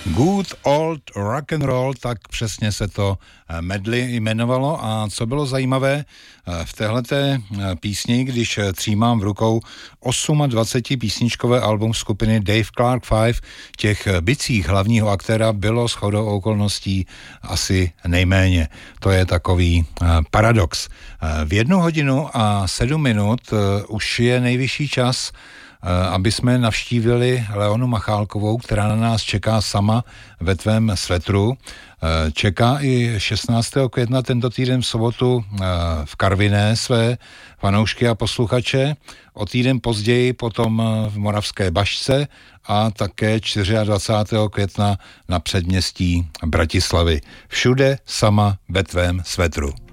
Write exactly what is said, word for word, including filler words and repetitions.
Good Old Rock and Roll, tak přesně se to medley jmenovalo. A co bylo zajímavé v téhleté písni, když třímám v rukou dvacet osm písničkové album skupiny Dave Clark Five, těch bicích hlavního aktéra bylo shodou okolností asi nejméně. To je takový paradox. V jednu hodinu a sedm minut už je nejvyšší čas, aby jsme navštívili Leonu Machálkovou, která na nás čeká sama ve tvém svetru. Čeká i šestnáctého května tento týden v sobotu v Karviné své fanoušky a posluchače. O týden později potom v Moravské Bašce a také dvacátého čtvrtého května na předměstí Bratislavy. Všude sama ve tvém svetru.